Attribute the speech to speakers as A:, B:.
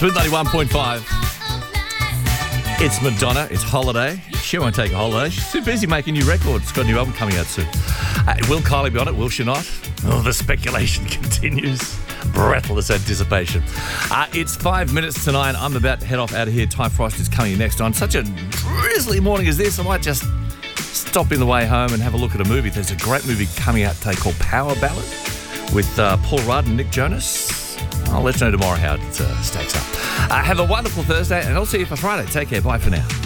A: Smooth 91.5. It's Madonna. It's Holiday. She won't take a holiday. She's too busy making new records. Got a new album coming out soon. Will Kylie be on it? Will she not? Oh, the speculation continues. Breathless anticipation. It's 5 minutes to 9. I'm about to head off out of here. Ty Frost is coming next on such a drizzly morning as this. I might just stop in the way home and have a look at a movie. There's a great movie coming out today called Power Ballad with Paul Rudd and Nick Jonas. I'll let you know tomorrow how it stacks up. Have a wonderful Thursday, and I'll see you for Friday. Take care. Bye for now.